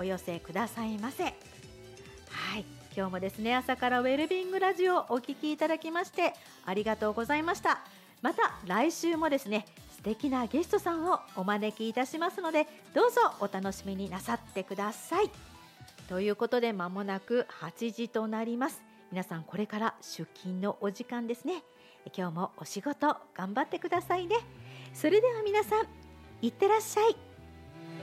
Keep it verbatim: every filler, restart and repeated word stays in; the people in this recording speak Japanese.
お寄せくださいませ。はい、今日もですね、朝からウェルビーイングラジオをお聞きいただきましてありがとうございました。また来週もですね、素敵なゲストさんをお招きいたしますので、どうぞお楽しみになさってください。ということで、間もなくはちじとなります。皆さんこれから出勤のお時間ですね。今日もお仕事頑張ってくださいね。それでは皆さん、いってらっしゃい。